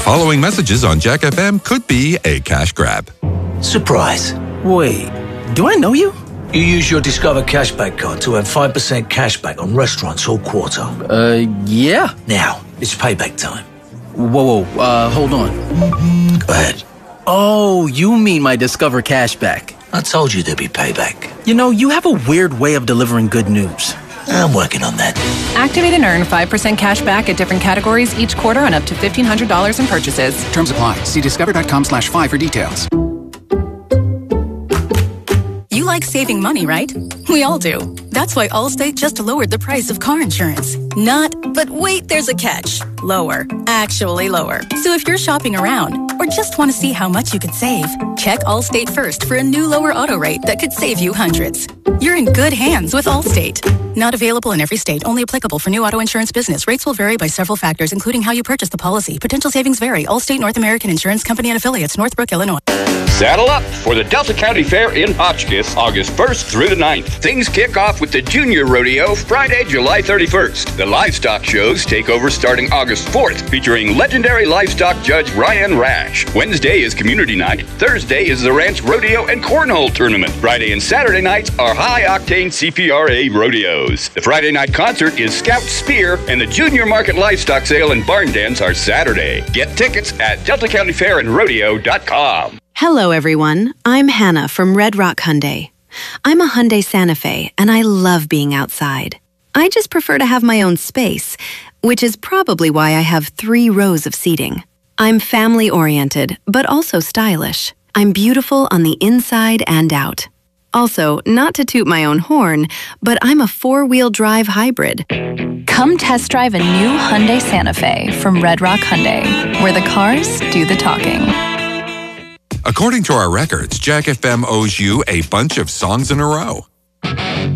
following messages on Jack FM could be a cash grab. Surprise. Wait, do I know you? You use your Discover Cashback card to earn 5% cashback on restaurants all quarter. Yeah. Now, it's payback time. Whoa, hold on. Go ahead. Oh, you mean my Discover Cashback. I told you there'd be payback. You know, you have a weird way of delivering good news. I'm working on that. Activate and earn 5% cash back at different categories each quarter on up to $1,500 in purchases. Terms apply. See discover.com/5 for details. You like saving money, right? We all do. That's why Allstate just lowered the price of car insurance. But wait, there's a catch. Lower. Actually lower. So if you're shopping around or just want to see how much you could save, check Allstate first for a new lower auto rate that could save you hundreds. You're in good hands with Allstate. Not available in every state. Only applicable for new auto insurance business. Rates will vary by several factors, including how you purchase the policy. Potential savings vary. Allstate North American Insurance Company and affiliates. Northbrook, Illinois. Saddle up for the Delta County Fair in Hotchkiss, August 1st through the 9th. Things kick off with the Junior Rodeo Friday, July 31st. The livestock shows take over starting August 4th, featuring legendary livestock judge Ryan Rash. Wednesday is community night. Thursday is the Ranch Rodeo and Cornhole Tournament. Friday and Saturday nights are high-octane CPRA rodeos. The Friday night concert is Scout Spear, and the Junior Market Livestock Sale and Barn Dance are Saturday. Get tickets at DeltaCountyFairandRodeo.com. Hello, everyone. I'm Hannah from Red Rock Hyundai. I'm a Hyundai Santa Fe, and I love being outside. I just prefer to have my own space, which is probably why I have 3 rows of seating. I'm family-oriented, but also stylish. I'm beautiful on the inside and out. Also, not to toot my own horn, but I'm a 4-wheel drive hybrid. Come test drive a new Hyundai Santa Fe from Red Rock Hyundai, where the cars do the talking. According to our records, Jack FM owes you a bunch of songs in a row.